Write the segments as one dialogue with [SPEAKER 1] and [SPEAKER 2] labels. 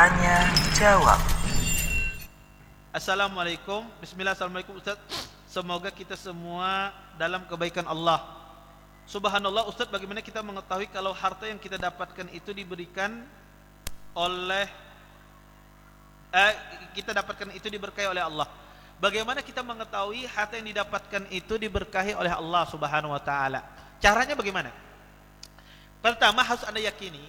[SPEAKER 1] Tanya jawab.
[SPEAKER 2] Assalamualaikum. Bismillah. Assalamualaikum Ustaz. Semoga kita semua dalam kebaikan Allah. Subhanallah Ustaz, bagaimana kita mengetahui kalau harta yang kita dapatkan itu diberikan oleh diberkahi oleh Allah. Bagaimana kita mengetahui harta yang didapatkan itu diberkahi oleh Allah Subhanahu wa taala? Caranya bagaimana? Pertama, harus Anda yakini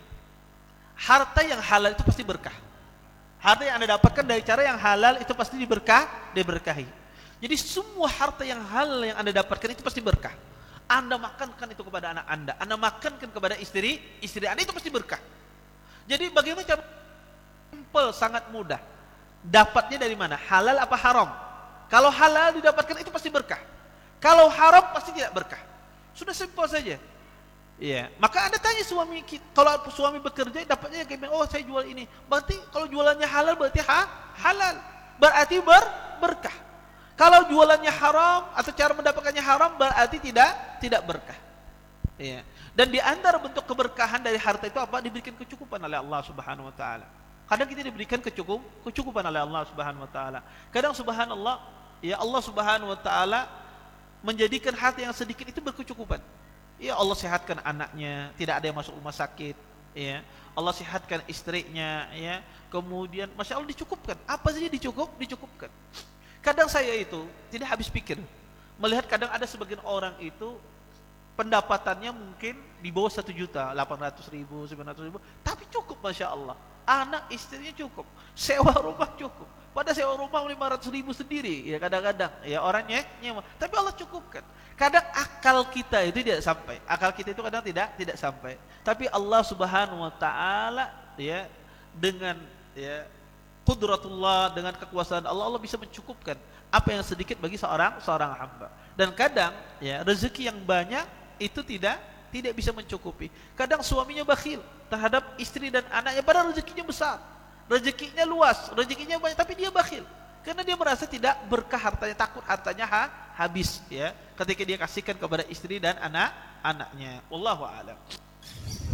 [SPEAKER 2] harta yang halal itu pasti berkah. Harta yang Anda dapatkan dari cara yang halal itu pasti diberkahi. Jadi semua harta yang halal yang Anda dapatkan itu pasti berkah. Anda makankan itu kepada anak Anda makankan kepada istri Anda, itu pasti berkah. Jadi bagaimana cara? Simple, sangat mudah. Dapatnya dari mana? Halal apa haram? Kalau halal didapatkan itu pasti berkah. Kalau haram pasti tidak berkah. Sudah simpel saja. Iya, maka Anda tanya suami, kalau suami bekerja dapatnya kayak oh saya jual ini. Berarti kalau jualannya halal berarti halal. Berarti berkah. Kalau jualannya haram atau cara mendapatkannya haram berarti tidak berkah. Iya. Dan di antara bentuk keberkahan dari harta itu apa? Diberikan kecukupan oleh Allah Subhanahu wa taala. Kadang kita diberikan kecukupan oleh Allah Subhanahu wa taala. Kadang subhanallah, ya Allah Subhanahu wa taala menjadikan harta yang sedikit itu berkecukupan. Ya Allah sehatkan anaknya, tidak ada yang masuk rumah sakit, ya. Allah sehatkan istrinya, ya. Kemudian Masya Allah dicukupkan. Apa saja dicukupkan. Kadang saya itu tidak habis pikir melihat kadang ada sebagian orang itu pendapatannya mungkin di bawah 1 juta, 800.000, 900.000, tapi cukup Masya Allah. Anak istrinya cukup, sewa rumah cukup. Pada sewa rumah 500.000 sendiri, ya kadang-kadang, ya orangnya nyewa. Tapi Allah cukupkan. Kadang akal kita itu tidak sampai. Akal kita itu kadang tidak sampai. Tapi Allah Subhanahu wa taala, ya, dengan ya qudratullah, dengan kekuasaan Allah, Allah bisa mencukupkan apa yang sedikit bagi seorang hamba. Dan kadang ya rezeki yang banyak itu tidak bisa mencukupi. Kadang suaminya bakhil terhadap istri dan anaknya, padahal rezekinya besar, rezekinya luas, rezekinya banyak, tapi dia bakhil karena dia merasa tidak berkah hartanya, takut hartanya habis, ya, ketika dia kasihkan kepada istri dan anaknya. Wallahu a'lam.